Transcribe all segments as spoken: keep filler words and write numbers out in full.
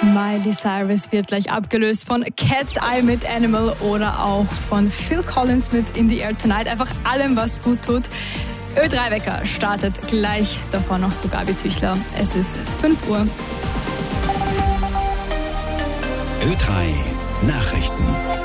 Miley Cyrus wird gleich abgelöst von Cat's Eye mit Animal oder auch von Phil Collins mit In the Air Tonight. Einfach allem, was gut tut. Ö drei Wecker startet gleich, davor noch zu Gabi Tüchler. Es ist fünf Uhr. Ö drei Nachrichten.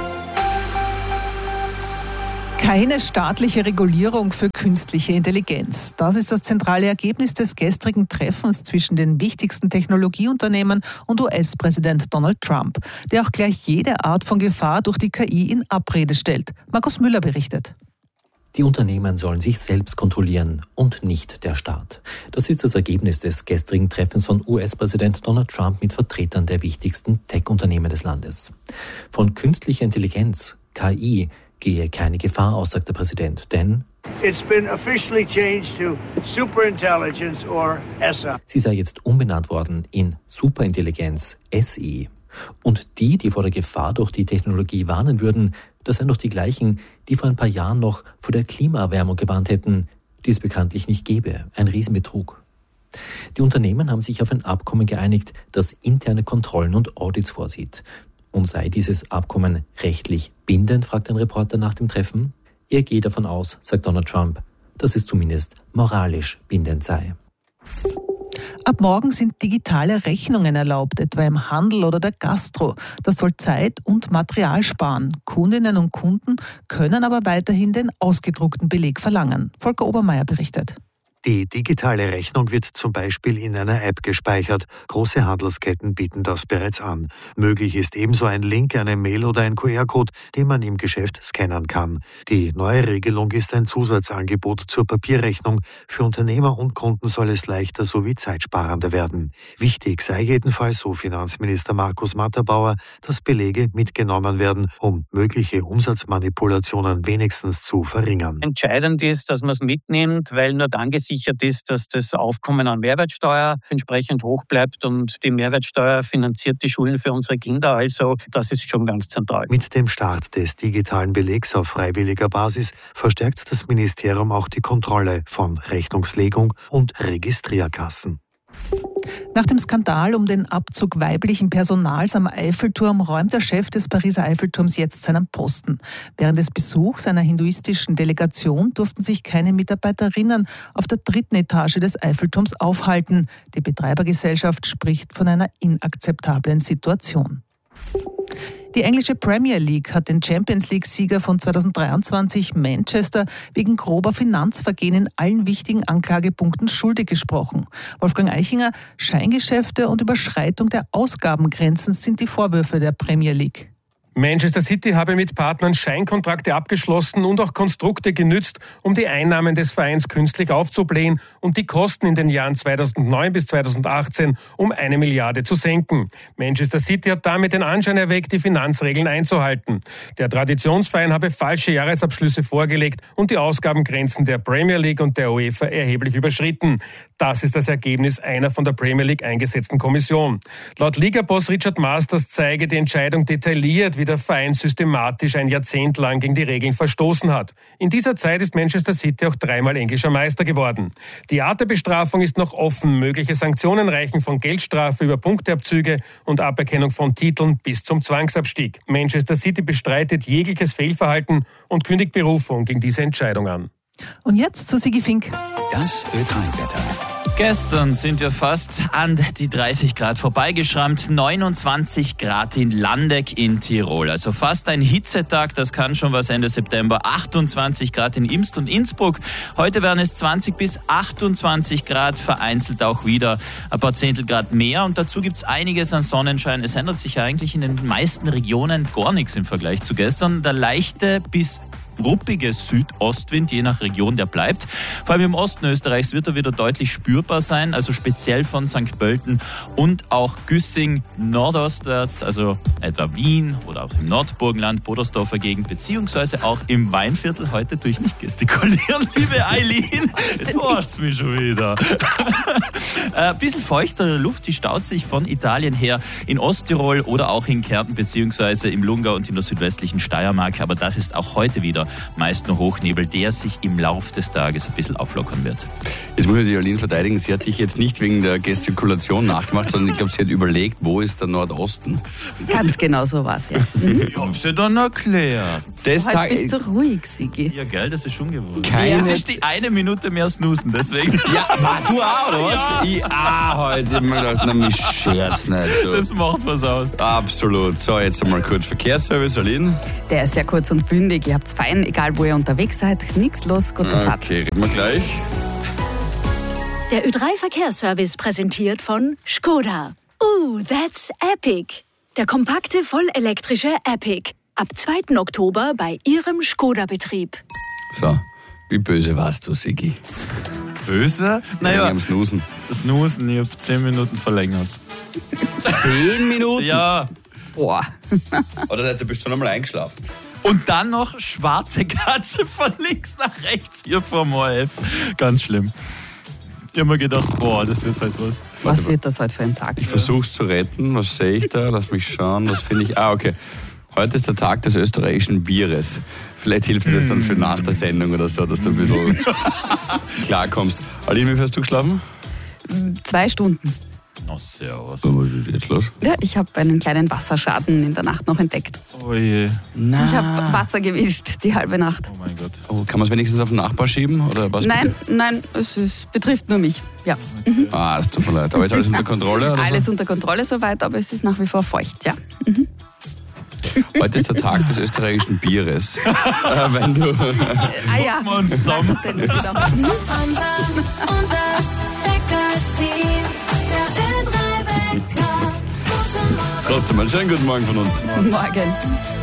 Keine staatliche Regulierung für künstliche Intelligenz. Das ist das zentrale Ergebnis des gestrigen Treffens zwischen den wichtigsten Technologieunternehmen und U S-Präsident Donald Trump, der auch gleich jede Art von Gefahr durch die K I in Abrede stellt. Markus Müller berichtet. Die Unternehmen sollen sich selbst kontrollieren und nicht der Staat. Das ist das Ergebnis des gestrigen Treffens von U S-Präsident Donald Trump mit Vertretern der wichtigsten Tech-Unternehmen des Landes. Von künstlicher Intelligenz, K I, gehe keine Gefahr aus, sagt der Präsident, denn It's been officially changed to Superintelligence or S I. Sie sei jetzt umbenannt worden in Superintelligenz, S I. Und die, die vor der Gefahr durch die Technologie warnen würden, das seien doch die gleichen, die vor ein paar Jahren noch vor der Klimaerwärmung gewarnt hätten, die es bekanntlich nicht gäbe. Ein Riesenbetrug. Die Unternehmen haben sich auf ein Abkommen geeinigt, das interne Kontrollen und Audits vorsieht. Und sei dieses Abkommen rechtlich bindend, fragt ein Reporter nach dem Treffen. Er geht davon aus, sagt Donald Trump, dass es zumindest moralisch bindend sei. Ab morgen sind digitale Rechnungen erlaubt, etwa im Handel oder der Gastro. Das soll Zeit und Material sparen. Kundinnen und Kunden können aber weiterhin den ausgedruckten Beleg verlangen. Volker Obermeier berichtet. Die digitale Rechnung wird zum Beispiel in einer App gespeichert. Große Handelsketten bieten das bereits an. Möglich ist ebenso ein Link, eine Mail oder ein Q R-Code, den man im Geschäft scannen kann. Die neue Regelung ist ein Zusatzangebot zur Papierrechnung. Für Unternehmer und Kunden soll es leichter sowie zeitsparender werden. Wichtig sei jedenfalls, so Finanzminister Markus Matterbauer, dass Belege mitgenommen werden, um mögliche Umsatzmanipulationen wenigstens zu verringern. Entscheidend ist, dass man es mitnimmt, weil nur dann gesichert ist, dass das Aufkommen an Mehrwertsteuer entsprechend hoch bleibt und die Mehrwertsteuer finanziert die Schulen für unsere Kinder. Also das ist schon ganz zentral. Mit dem Start des digitalen Belegs auf freiwilliger Basis verstärkt das Ministerium auch die Kontrolle von Rechnungslegung und Registrierkassen. Nach dem Skandal um den Abzug weiblichen Personals am Eiffelturm räumt der Chef des Pariser Eiffelturms jetzt seinen Posten. Während des Besuchs einer hinduistischen Delegation durften sich keine Mitarbeiterinnen auf der dritten Etage des Eiffelturms aufhalten. Die Betreibergesellschaft spricht von einer inakzeptablen Situation. Die englische Premier League hat den Champions-League-Sieger von zweitausenddreiundzwanzig Manchester wegen grober Finanzvergehen in allen wichtigen Anklagepunkten schuldig gesprochen. Wolfgang Eichinger, Scheingeschäfte und Überschreitung der Ausgabengrenzen sind die Vorwürfe der Premier League. Manchester City habe mit Partnern Scheinkontrakte abgeschlossen und auch Konstrukte genützt, um die Einnahmen des Vereins künstlich aufzublähen und die Kosten in den Jahren zweitausendneun bis zweitausendachtzehn um eine Milliarde zu senken. Manchester City hat damit den Anschein erweckt, die Finanzregeln einzuhalten. Der Traditionsverein habe falsche Jahresabschlüsse vorgelegt und die Ausgabengrenzen der Premier League und der UEFA erheblich überschritten. Das ist das Ergebnis einer von der Premier League eingesetzten Kommission. Laut Liga-Boss Richard Masters zeige die Entscheidung detailliert, wie der Verein systematisch ein Jahrzehnt lang gegen die Regeln verstoßen hat. In dieser Zeit ist Manchester City auch dreimal englischer Meister geworden. Die Art der Bestrafung ist noch offen. Mögliche Sanktionen reichen von Geldstrafe über Punkteabzüge und Aberkennung von Titeln bis zum Zwangsabstieg. Manchester City bestreitet jegliches Fehlverhalten und kündigt Berufung gegen diese Entscheidung an. Und jetzt zu Sigi Fink. Das Ö drei Wetter. Gestern sind wir fast an die dreißig Grad vorbeigeschrammt. neunundzwanzig Grad in Landeck in Tirol. Also fast ein Hitzetag, das kann schon was Ende September. achtundzwanzig Grad in Imst und Innsbruck. Heute werden es zwanzig bis achtundzwanzig Grad, vereinzelt auch wieder ein paar Zehntel Grad mehr. Und dazu gibt es einiges an Sonnenschein. Es ändert sich ja eigentlich in den meisten Regionen gar nichts im Vergleich zu gestern. Der leichte bis ruppige Südostwind, je nach Region, der bleibt. Vor allem im Osten Österreichs wird er wieder deutlich spürbar sein, also speziell von Sankt Pölten und auch Güssing nordostwärts, also etwa Wien oder auch im Nordburgenland, Bodersdorfer Gegend, beziehungsweise auch im Weinviertel. Heute durch nicht gestikulieren, liebe Eileen. Jetzt forscht's mich schon wieder. Ein bisschen feuchtere Luft, die staut sich von Italien her in Osttirol oder auch in Kärnten, beziehungsweise im Lungau und in der südwestlichen Steiermark. Aber das ist auch heute wieder aber meist nur Hochnebel, der sich im Lauf des Tages ein bisschen auflockern wird. Jetzt muss ich die Aline verteidigen. Sie hat dich jetzt nicht wegen der Gestikulation nachgemacht, sondern ich glaube, sie hat überlegt, wo ist der Nordosten? Ganz genau so war es, ja. Mhm. Ich hab's dir dann erklärt. Das Heute bist du ruhig, Sigi. Ja, gell, das ist schon gewohnt. Keine- Das ist die eine Minute mehr snoosen, deswegen. Ja, war du auch, oder was? Ja. Ich auch heute. Ich hab mir gedacht, na, mich scherz nicht. Du. Das macht was aus. Absolut. So, jetzt einmal kurz Verkehrsservice, Aline. Der ist sehr kurz und bündig. Ihr habt's fein, egal wo ihr unterwegs seid. Nix los, gute Fahrt. Okay, reden wir gleich. Der Ö drei Verkehrsservice präsentiert von Skoda. Ooh, that's epic. Der kompakte, vollelektrische Epic. Ab zweiten Oktober bei Ihrem Skoda-Betrieb. So, wie böse warst du, Sigi? Böse? Naja. Naja, Am Snoosen. snoosen, ich hab zehn Minuten verlängert. Zehn Minuten? Ja. Boah. Oder das heißt, du bist schon einmal eingeschlafen? Und dann noch schwarze Katze von links nach rechts hier vom O R F. Ganz schlimm. Ich hab mir gedacht, boah, das wird halt was. Was wird das heute für ein Tag? Ich versuch's zu retten. Was sehe ich da? Lass mich schauen. Was finde ich? Ah, okay. Heute ist der Tag des österreichischen Bieres. Vielleicht hilft dir das dann für nach der Sendung oder so, dass du ein bisschen klarkommst. Aline, wie viel hast du geschlafen? Zwei Stunden. Na, servus. Was ist jetzt los? Ja, ich habe einen kleinen Wasserschaden in der Nacht noch entdeckt. Oh je. Nein. Ich habe Wasser gewischt, die halbe Nacht. Oh mein Gott. Oh, kann man es wenigstens auf den Nachbar schieben? Oder was? Nein, nein, es ist, betrifft nur mich. Ja. Mhm. Ah, das tut mir leid. Aber jetzt alles unter Kontrolle? Oder Alles so? unter Kontrolle soweit, aber es ist nach wie vor feucht, ja. Mhm. Heute ist der Tag des österreichischen Bieres. äh, wenn du Ah ja, wir uns nach zusammen. der Sendung, genau. Mhm. Und das Wecker-Team, der Ö drei Wecker. Guten Morgen. trotzdem einen schönen guten Morgen von uns. Morgen.